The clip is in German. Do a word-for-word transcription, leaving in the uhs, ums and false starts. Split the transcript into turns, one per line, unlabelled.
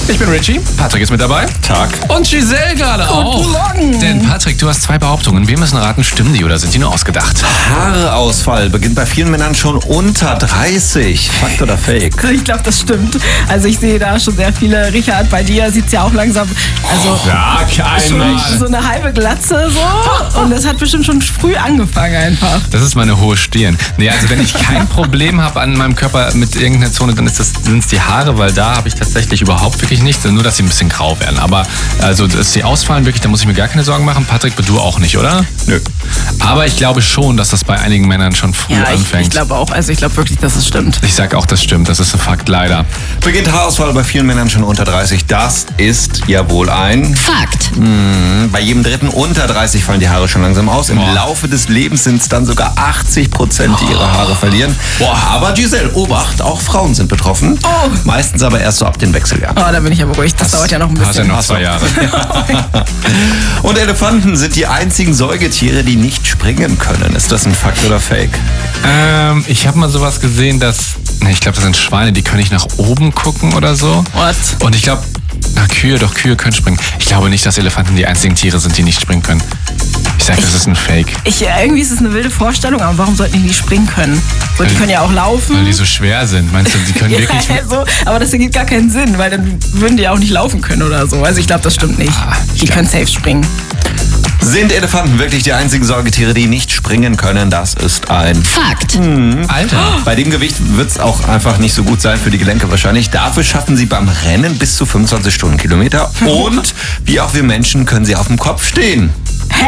Ich bin Richie, Patrick ist mit dabei.
Tag.
Und Giselle gerade auch.
Guten Morgen.
Denn Patrick, du hast zwei Behauptungen. Wir müssen raten, stimmen die oder sind die nur ausgedacht?
Haarausfall beginnt bei vielen Männern schon unter dreißig. Fakt oder Fake?
Ich glaube, das stimmt. Also ich sehe da schon sehr viele. Richard, bei dir sieht es ja auch langsam, also
Ja, kein
schon so eine halbe Glatze so. Und das hat bestimmt schon früh angefangen einfach.
Das ist meine hohe Stirn. Nee, also wenn ich kein Problem habe an meinem Körper mit irgendeiner Zone, dann ist das, sind es die Haare, weil da habe ich tatsächlich überhaupt wirklich nichts. Nur, dass sie ein bisschen grau werden. Aber also, dass sie ausfallen, wirklich, da muss ich mir gar keine Sorgen machen. Patrick, du auch nicht, oder?
Nö.
Aber ich glaube schon, dass das bei einigen Männern schon früh
Ja, ich,
anfängt.
ich glaube auch. Also ich glaube wirklich, dass es stimmt.
Ich sag auch, das stimmt. Das ist ein Fakt, leider.
Beginnt Haarausfall bei vielen Männern schon unter dreißig. Das ist ja wohl ein
Fakt.
Mh, bei jedem Dritten unter dreißig fallen die Haare schon langsam aus. Im
Boah.
Laufe des Lebens sind es dann sogar achtzig Prozent, die ihre Haare verlieren.
Boah.
Aber Giselle, Obacht, auch Frauen sind betroffen.
Oh.
Meistens aber erst so ab den Wechseljahren.
Oh, da bin ich ja beruhigt. Das dauert ja noch ein
Du hast ja
bisschen.
noch zwei Jahre.
Und Elefanten sind die einzigen Säugetiere, die nicht springen können. Ist das ein Fakt oder Fake?
ähm, ich habe mal sowas gesehen, dass, ne, ich glaube, das sind Schweine, die können nicht nach oben gucken oder so.
What?
Und ich glaube, na, Kühe, doch, Kühe können springen. Ich glaube nicht, dass Elefanten die einzigen Tiere sind, die nicht springen können. Ich sage, das ist ein Fake.
Ich, irgendwie ist es eine wilde Vorstellung, aber warum sollten die nicht springen können? So, die
Weil-
können ja auch laufen.
Weil die so schwer sind. Meinst du, die können wirklich...
Ja, so, aber das ergibt gar keinen Sinn, weil dann würden die ja auch nicht laufen können oder so. Also ich glaube, das stimmt nicht.
Ah, ich
Die
glaub-
können safe springen.
Sind Elefanten wirklich die einzigen Säugetiere, die nicht springen können? Das ist ein...
Fakt.
Alter.
Bei dem Gewicht wird es auch einfach nicht so gut sein für die Gelenke wahrscheinlich. Dafür schaffen sie beim Rennen bis zu fünfundzwanzig Stundenkilometer. Und wie auch wir Menschen können sie auf dem Kopf stehen.